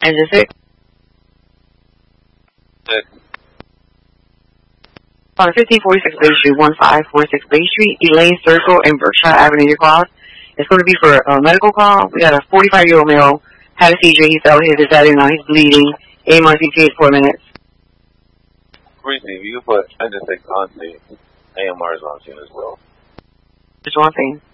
Engine 6. 6. On 1546 Bay Street, 1546 Bay Street, Elaine Circle, and Berkshire Avenue, your call. It's going to be for a medical call. We got a 45-year-old male, had a seizure, he fell here this Saturday night, he's bleeding, AMR CT 4 minutes. Receive, you put Engine 6 on scene. AMR is on scene as well. Just one thing.